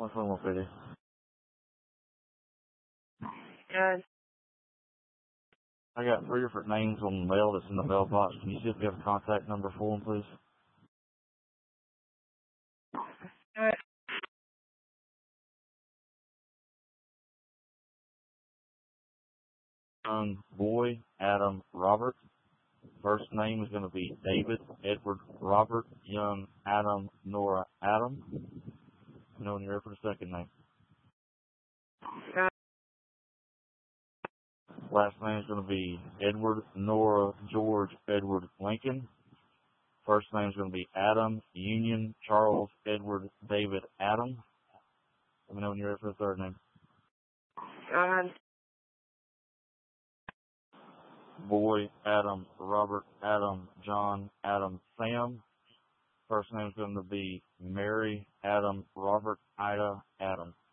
121 PD. Good. I got 3 different names on the mail that's in the mailbox. Can you see if you have a contact number for them, please? Good. Boy, Adam, Robert. First name is going to be David, Edward, Robert, Young, Adam, Nora, Adam. You know when you're ready for the second name. Good. Last name is going to be Edward, Nora, George, Edward, Lincoln. First name is going to be Adam, Union, Charles, Edward, David, Adam. Let me know when you're ready for the third name. Good. Boy, Adam, Robert, Adam, John, Adam, Sam. First name is going to be Mary, Adam, Robert, Ida, Adam.